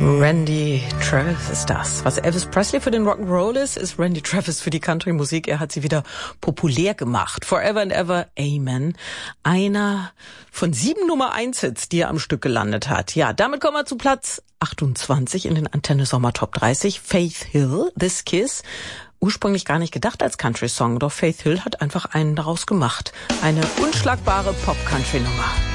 Randy Travis ist das. Was Elvis Presley für den Rock'n'Roll ist Randy Travis für die Country-Musik. Er hat sie wieder populär gemacht. Forever and Ever, Amen. Einer von 7 Nummer-1-Hits, die er am Stück gelandet hat. Ja, damit kommen wir zu Platz 28 in den Antenne Sommer Top 30. Faith Hill, This Kiss. Ursprünglich gar nicht gedacht als Country-Song, doch Faith Hill hat einfach einen daraus gemacht. Eine unschlagbare Pop-Country-Nummer.